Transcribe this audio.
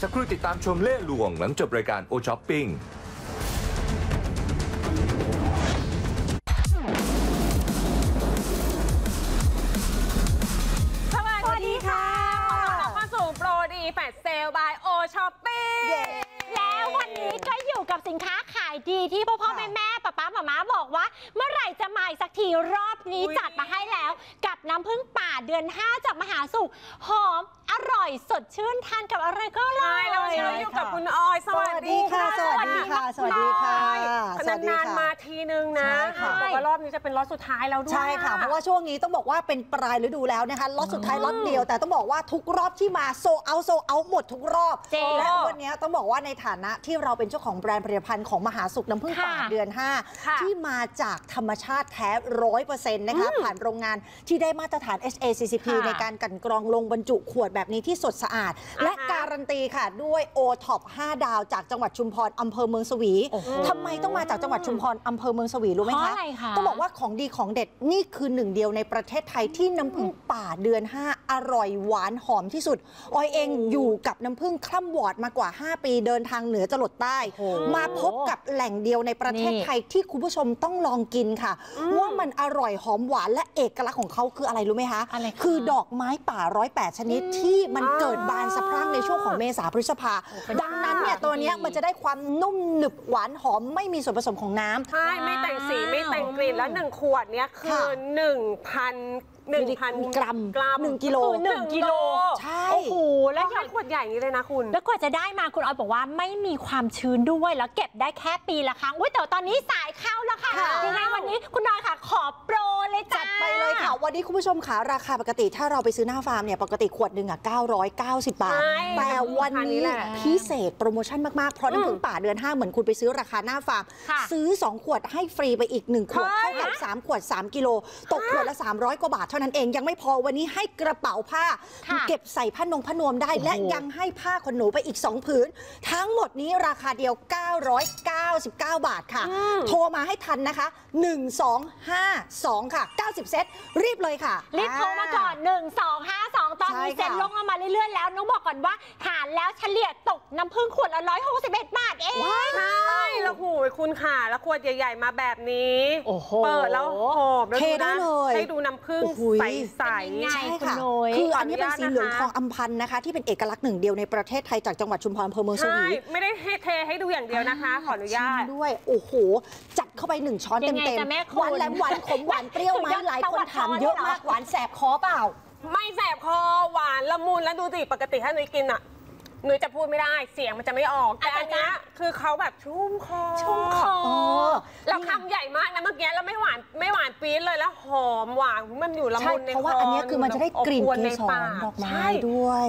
สักครู่ติดตามชมเล่ห์ลวงหลังจบรายการโอช้อปปิ้งสวัสดีค่ะขอต้อนรับเข้าสู่โปรดีแฟลชเซลบายโอช้อปปิ้งแล้ววันนี้ก็อยู่กับสินค้าขายดีที่พ่อแม่ป๊าหม่าบอกว่าเมื่อไหร่จะมาอีกสักทีรอบนี้จัดมาให้แล้วกับน้ำผึ้งป่าเดือน 5จากมหาสุขหอมอร่อยสดชื่นทานกับอะไรก็อร่อยเราอยู่กับคุณออยสวัสดีค่ะสวัสดีค่ะสวัสดีค่ะนานๆมาทีนึงนะบอกว่ารอบนี้จะเป็นล็อตสุดท้ายแล้วด้วยใช่ค่ะเพราะว่าช่วงนี้ต้องบอกว่าเป็นปลายฤดูแล้วนะคะล็อตสุดท้ายล็อตเดียวแต่ต้องบอกว่าทุกรอบที่มาโซเอาหมดทุกรอบและวันนี้ต้องบอกว่าในฐานะที่เราเป็นเจ้าของแบรนด์ผลิตภัณฑ์ของมหาสุขน้ำผึ้งป่าเดือน 5ที่มาจากธรรมชาติแท้ 100% นะคะผ่านโรงงานที่ได้มาตรฐาน HACCP ในการกลั่นกรองลงบรรจุขวดแบบนี้ที่สดสะอาดและการันตีค่ะด้วย OTOP 5 ดาวจากจังหวัดชุมพรอำเภอเมืองสวีทำไมต้องมาจากจังหวัดชุมพรอำเภอเมืองสวีรู้ไหมคะต้องบอกว่าของดีของเด็ดนี่คือหนึ่งเดียวในประเทศไทยที่น้ำผึ้งป่าเดือน 5อร่อยหวานหอมที่สุดออยเองอยู่กับน้ำผึ้งคล่ำวอดมากว่า5ปีเดินทางเหนือจรดใต้มาพบกับแหล่งเดียวในประเทศไทยที่คุณผู้ชมต้องลองกินค่ะว่ามันอร่อยหอมหวานและเอกลักษณ์ของเขาคืออะไรรู้ไหมคะคือดอกไม้ป่า108ชนิดที่มันเกิดบานสะพรั่งในช่วงของเมษาพฤษภาดังนั้นเนี่ยตัวนี้มันจะได้ความนุ่มหนึบหวานหอมไม่มีส่วนผสมของน้ำใช่ไม่แต่งสีไม่แต่งกลิ่นแล้ว1ขวดเนี้ยคือ1,000 กรัม 1 กิโลใช่โอ้โหแล้วใช้ขวดใหญ่นี้เลยนะคุณแล้วกว่าจะได้มาคุณออยบอกว่าไม่มีความชื้นด้วยแล้วเก็บได้แค่ปีละครั้งอุ้ยแต่ตอนนี้สายเข้าแล้วค่ะยังไงวันนี้คุณออยค่ะขอโปรเลยจัดไปเลยค่ะวันนี้คุณผู้ชมค่ะราคาปกติถ้าเราไปซื้อหน้าฟาร์มเนี่ยปกติขวดหนึ่ง990 บาทแต่วันนี้พิเศษโปรโมชั่นมากๆเพราะน้ำผึ้งป่าเดือน 5เหมือนคุณไปซื้อราคาหน้าฟาร์มซื้อ2ขวดให้ฟรีไปอีก1ขวดเท่ากับ3ขวด3กิโลตกขวดละ300 กว่าบาทเท่านั้นเองยังไม่พอวันนี้ให้กระเป๋าผ้าเก็บใส่ผ้านวมได้และยังให้ผ้าขนหนูไปอีก2ผืนทั้งหมดนี้ราคาเดียว999 บาทค่ะโทรมาให้ทันนะคะ1252ค่ะ90เซตรีบเลยค่ะรีบโทรมาก่อน1252ตอนนี้เซ็นลงมาเรื่อยๆแล้วน้องบอกก่อนว่าหารแล้วเฉลี่ยตกน้ำผึ้งขวดละ161 บาทเองใช่แล้วหูยคุณค่ะแล้วขวดใหญ่ๆมาแบบนี้เปิดแล้วหอมเทได้เลยให้ดูน้ำผึ้งใสใช่ค่ะคืออันนี้เป็นสีเหลืองทองอัมพันธ์นะคะที่เป็นเอกลักษณ์หนึ่งเดียวในประเทศไทยจากจังหวัดชุมพรอำเภอเมืองสวีไม่ได้ให้เทให้ดูอย่างเดียวนะคะขออนุญาตด้วยโอ้โหจัดเข้าไป1ช้อนเต็มๆหวานแหลมหวานขมหวานเปรี้ยวไหมหลายคนถามเยอะมากหวานแสบคอเปล่าไม่แสบคอหวานละมุนแล้วดูสิปกติถ้าหนูกินอ่ะหนูจะพูดไม่ได้เสียงมันจะไม่ออกแต่อันนี้คือเขาแบบชุ่มคอแล้วคำใหญ่มากนะเมื่อกี้แล้วไม่หวานปี๊ดเลยแล้วหอมหวานมันอยู่ละมุนในคอเพราะว่าอันนี้คือมันจะได้กลิ่นเกสรดอกไม้ด้วย